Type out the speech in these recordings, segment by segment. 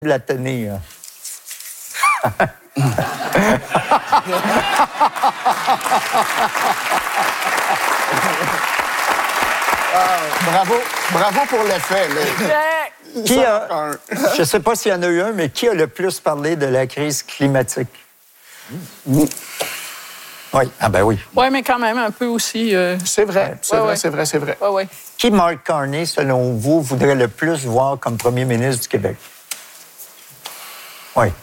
de la tenir. Bravo pour l'effet. Je ne sais pas s'il y en a eu un, mais qui a le plus parlé de la crise climatique? Oui. Ah ben oui. Oui, mais quand même un peu aussi. C'est vrai, c'est vrai. Oui. Qui, Mark Carney, selon vous, voudrait le plus voir comme premier ministre du Québec? Oui.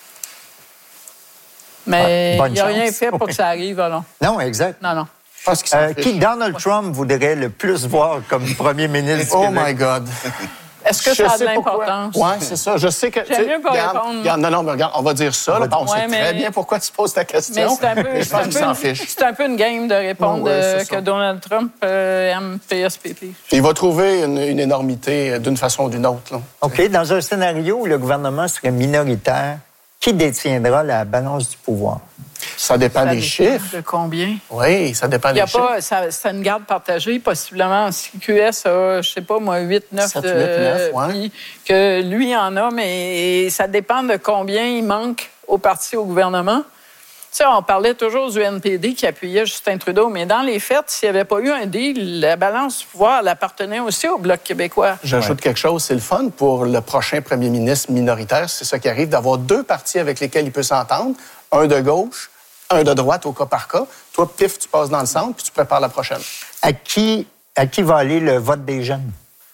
Mais il n'y a rien fait pour que ça arrive, alors. Non, exact. Non. Qui, Donald Trump, voudrait le plus voir comme premier ministre du Québec? Oh my God. Est-ce que ça a de l'importance? Oui, c'est ça. Je sais que... J'aime mieux pas répondre. Non, mais regarde, on va dire ça. On sait très bien pourquoi tu poses ta question. Mais c'est un peu une game de répondre que Donald Trump aime PSPP. Il va trouver une énormité d'une façon ou d'une autre. Là. OK. Dans un scénario où le gouvernement serait minoritaire, qui détiendra la balance du pouvoir? Ça dépend des chiffres. De combien? Oui, ça dépend des chiffres. C'est une garde partagée, possiblement. Si QS a, je sais pas, moi, 8, 9 ouais. que lui en a, mais ça dépend de combien il manque au parti, au gouvernement. Tu sais, on parlait toujours du NPD qui appuyait Justin Trudeau, mais dans les faits, s'il n'y avait pas eu un deal, la balance du pouvoir, elle appartenait aussi au Bloc québécois. J'ajoute quelque chose, c'est le fun pour le prochain premier ministre minoritaire, c'est ça qui arrive, d'avoir deux partis avec lesquels il peut s'entendre, un de gauche, un de droite au cas par cas. Toi, pif, tu passes dans le centre, puis tu prépares la prochaine. À qui va aller le vote des jeunes?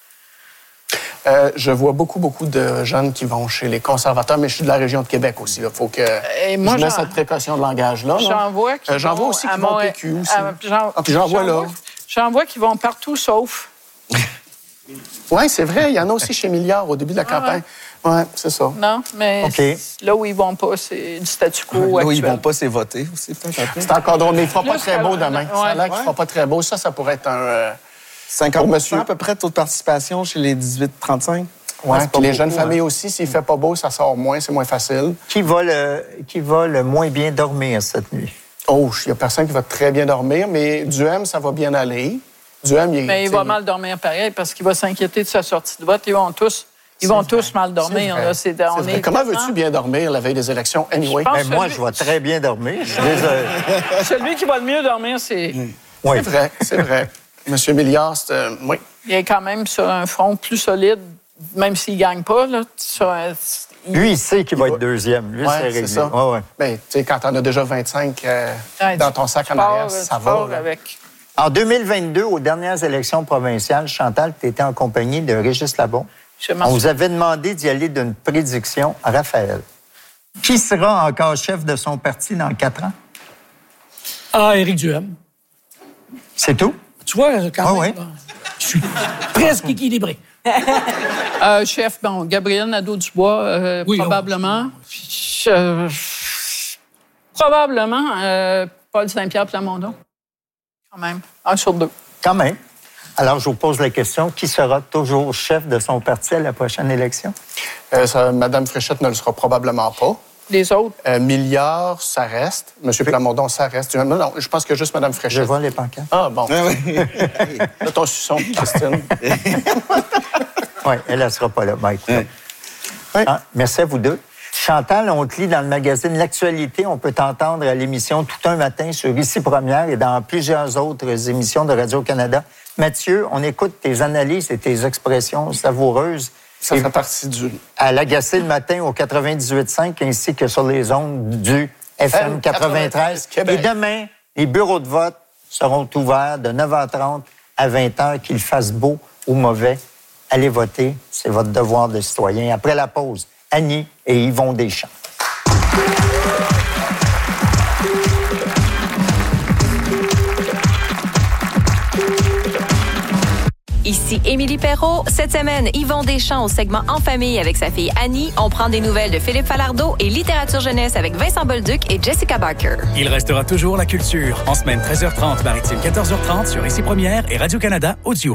Je vois beaucoup de jeunes qui vont chez les conservateurs, mais je suis de la région de Québec aussi. Il faut que je mette cette précaution de langage-là. J'en vois aussi qui vont PQ aussi. J'en vois qui vont partout sauf. Oui, c'est vrai. Il y en a aussi chez Milliard au début de la campagne. Oui, c'est ça. Non, mais là où ils vont pas, c'est du statu quo actuel. Là où ils vont pas, c'est voter aussi. C'est encore drôle, mais il ne fera pas très beau demain. Ça a l'air qu'il ne fera pas très beau. Ça pourrait être un... 50% à peu près de taux de participation chez les 18-35. Oui, puis les jeunes familles aussi, s'il ne fait pas beau, ça sort moins, c'est moins facile. Qui va le moins bien dormir cette nuit? Oh, il n'y a personne qui va très bien dormir, mais Duhem, ça va bien aller. Mais il va mal dormir pareil parce qu'il va s'inquiéter de sa sortie de vote. Ils vont tous mal dormir. Là. Comment veux-tu bien dormir la veille des élections, anyway? Moi, je vais très bien dormir. Je suis désolé. Celui qui va le mieux dormir, c'est... Oui. C'est vrai. Monsieur Milliard, oui. Il est quand même sur un front plus solide, même s'il ne gagne pas. Là, Lui, il sait qu'il va être deuxième. Lui, c'est réglé. Ça. Ouais. Mais tu sais, quand on a déjà 25 dans ton sac en arrière, ça va. En 2022, aux dernières élections provinciales, Chantal, tu étais en compagnie de Régis Labon. On vous avait demandé d'y aller d'une prédiction à Raphaël. Qui sera encore chef de son parti dans 4 ans? Éric Duhem. C'est tout? Tu vois, quand même, je suis presque équilibré. Chef, Gabriel Nadeau-Dubois, probablement. Probablement Paul Saint-Pierre Plamondon. Quand même. 1 sur 2. Quand même. Alors, je vous pose la question, qui sera toujours chef de son parti à la prochaine élection? Mme Fréchette ne le sera probablement pas. Les autres? Milliard, ça reste. M. Plamondon, ça reste. Non, je pense que juste Mme Fréchette. Je vois les pancartes. Ah, bon. Là, ton suçon, Christine. Oui, elle ne sera pas là, Mike. Oui. Merci à vous deux. Chantal, on te lit dans le magazine L'Actualité. On peut t'entendre à l'émission Tout un matin sur Ici Première et dans plusieurs autres émissions de Radio-Canada. Mathieu, on écoute tes analyses et tes expressions savoureuses. Ça fait partie du... À l'Agacé le matin au 98.5 ainsi que sur les ondes du FM 93. Et demain, les bureaux de vote seront ouverts de 9h30 à 20h, qu'il fasse beau ou mauvais. Allez voter, c'est votre devoir de citoyen. Après la pause, Annie et Yvon Deschamps. Ici Émilie Perrault. Cette semaine, Yvon Deschamps au segment En famille avec sa fille Annie. On prend des nouvelles de Philippe Falardeau et littérature jeunesse avec Vincent Bolduc et Jessica Barker. Il restera toujours la culture. En semaine 13h30, maritime 14h30 sur Ici Première et Radio-Canada Audio.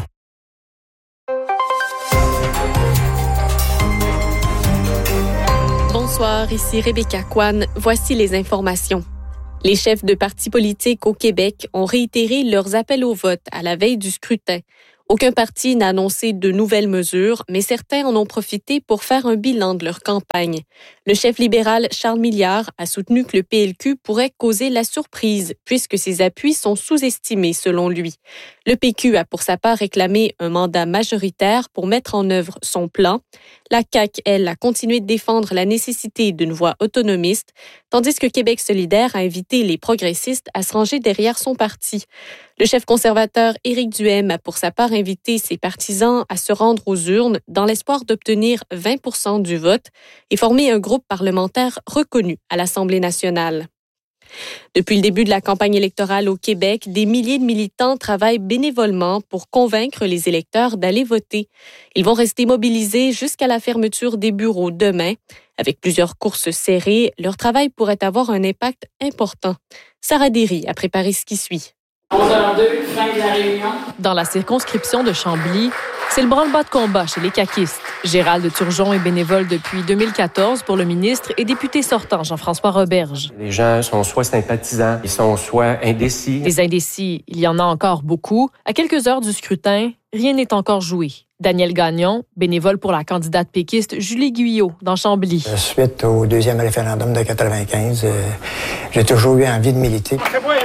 Bonsoir, ici Rebecca Kwan. Voici les informations. Les chefs de partis politiques au Québec ont réitéré leurs appels au vote à la veille du scrutin. Aucun parti n'a annoncé de nouvelles mesures, mais certains en ont profité pour faire un bilan de leur campagne. Le chef libéral Charles Milliard a soutenu que le PLQ pourrait causer la surprise, puisque ses appuis sont sous-estimés selon lui. Le PQ a pour sa part réclamé un mandat majoritaire pour mettre en œuvre son plan. La CAQ, elle, a continué de défendre la nécessité d'une voie autonomiste, tandis que Québec solidaire a invité les progressistes à se ranger derrière son parti. Le chef conservateur Éric Duhaime a pour sa part invité ses partisans à se rendre aux urnes dans l'espoir d'obtenir 20% du vote et former un groupe parlementaire reconnu à l'Assemblée nationale. Depuis le début de la campagne électorale au Québec, des milliers de militants travaillent bénévolement pour convaincre les électeurs d'aller voter. Ils vont rester mobilisés jusqu'à la fermeture des bureaux demain. Avec plusieurs courses serrées, leur travail pourrait avoir un impact important. Sarah Derry a préparé ce qui suit. 11h02, fin de la réunion. Dans la circonscription de Chambly, c'est le branle-bas de combat chez les caquistes. Gérald Turgeon est bénévole depuis 2014 pour le ministre et député sortant Jean-François Roberge. Les gens sont soit sympathisants, ils sont soit indécis. Les indécis, il y en a encore beaucoup. À quelques heures du scrutin, rien n'est encore joué. Daniel Gagnon, bénévole pour la candidate péquiste Julie Guyot dans Chambly. Suite au deuxième référendum de 1995, j'ai toujours eu envie de militer.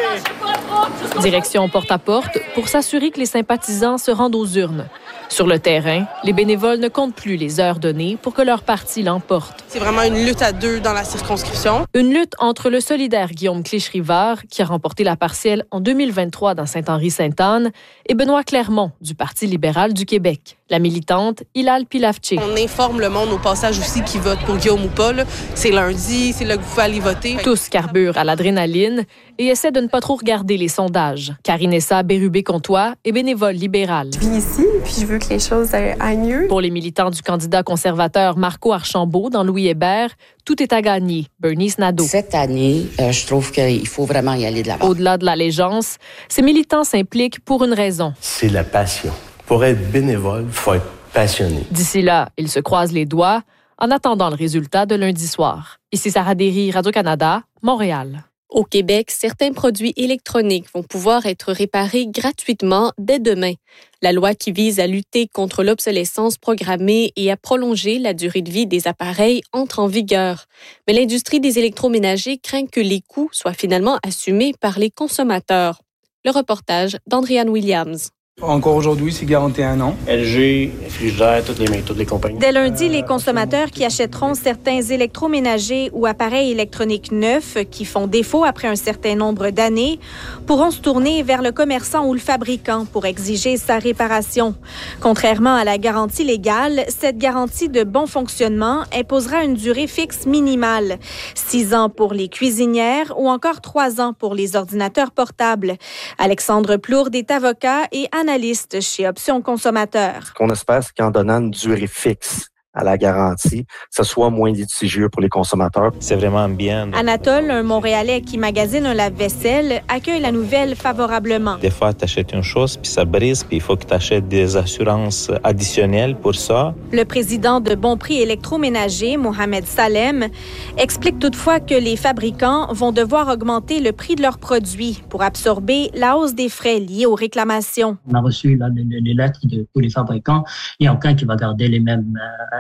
Direction porte-à-porte pour s'assurer que les sympathisants se rendent aux urnes. Sur le terrain, les bénévoles ne comptent plus les heures données pour que leur parti l'emporte. C'est vraiment une lutte à deux dans la circonscription. Une lutte entre le solidaire Guillaume Clich-Rivard, qui a remporté la partielle en 2023 dans Saint-Henri-Sainte-Anne, et Benoît Clermont, du Parti libéral du Québec. La militante Hilal Pilavtché. On informe le monde au passage aussi qui vote pour Guillaume ou pas. C'est lundi, c'est là que vous pouvez aller voter. Tous carburent à l'adrénaline et essaient de ne pas trop regarder les sondages. Karinessa Bérubé-Comtois est bénévole libérale. Je vis ici, puis je veux que les choses aillent mieux. Pour les militants du candidat conservateur Marco Archambault dans Louis Hébert, tout est à gagner. Bernice Nadeau. Cette année, je trouve qu'il faut vraiment y aller de l'avant. Au-delà de l'allégeance, ces militants s'impliquent pour une raison. C'est la passion. Pour être bénévole, il faut être passionné. D'ici là, ils se croisent les doigts en attendant le résultat de lundi soir. Ici Sarah Derry, Radio-Canada, Montréal. Au Québec, certains produits électroniques vont pouvoir être réparés gratuitement dès demain. La loi qui vise à lutter contre l'obsolescence programmée et à prolonger la durée de vie des appareils entre en vigueur. Mais l'industrie des électroménagers craint que les coûts soient finalement assumés par les consommateurs. Le reportage d'Andréane Williams. Encore aujourd'hui, c'est garanti 1 an. LG, Frigidaire, toutes les compagnies. Dès lundi, les consommateurs qui achèteront certains électroménagers ou appareils électroniques neufs qui font défaut après un certain nombre d'années pourront se tourner vers le commerçant ou le fabricant pour exiger sa réparation. Contrairement à la garantie légale, cette garantie de bon fonctionnement imposera une durée fixe minimale. 6 ans pour les cuisinières ou encore 3 ans pour les ordinateurs portables. Alexandre Plourde est avocat et analyste chez Options Consommateurs. Ce qu'on espère, c'est qu'en donnant une durée fixe à la garantie, que ce soit moins litigieux pour les consommateurs. C'est vraiment bien. Anatole, un Montréalais qui magasine un lave-vaisselle, accueille la nouvelle favorablement. Des fois, tu achètes une chose, puis ça brise, puis il faut que tu achètes des assurances additionnelles pour ça. Le président de Bon Prix Électroménager, Mohamed Salem, explique toutefois que les fabricants vont devoir augmenter le prix de leurs produits pour absorber la hausse des frais liés aux réclamations. On a reçu les lettres de tous les fabricants. Il n'y a aucun qui va garder les mêmes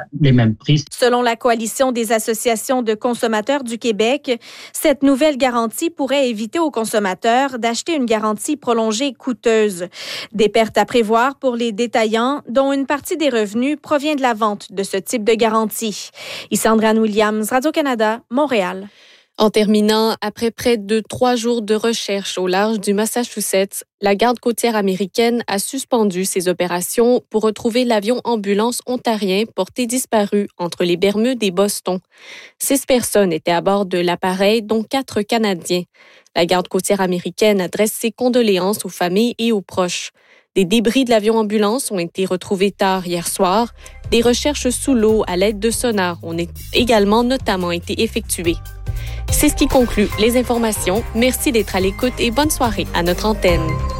prix. Selon la Coalition des associations de consommateurs du Québec, cette nouvelle garantie pourrait éviter aux consommateurs d'acheter une garantie prolongée coûteuse. Des pertes à prévoir pour les détaillants, dont une partie des revenus provient de la vente de ce type de garantie. Ici Andréane Williams, Radio-Canada, Montréal. En terminant, après près de 3 jours de recherche au large du Massachusetts, la garde côtière américaine a suspendu ses opérations pour retrouver l'avion ambulance ontarien porté disparu entre les Bermudes et Boston. 6 personnes étaient à bord de l'appareil, dont 4 Canadiens. La garde côtière américaine adresse ses condoléances aux familles et aux proches. Des débris de l'avion ambulance ont été retrouvés tard hier soir. Des recherches sous l'eau à l'aide de sonars ont également notamment été effectuées. C'est ce qui conclut les informations. Merci d'être à l'écoute et bonne soirée à notre antenne.